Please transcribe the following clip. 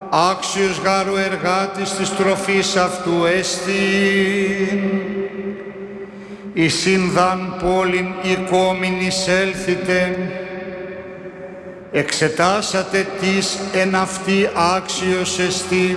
άξιος γάρου εργάτης της τροφής αυτού εστίν. Εις ίνδαν πόλην οικόμην εισέλθητε, εξετάσατε τις εν αυτή άξιος εστί,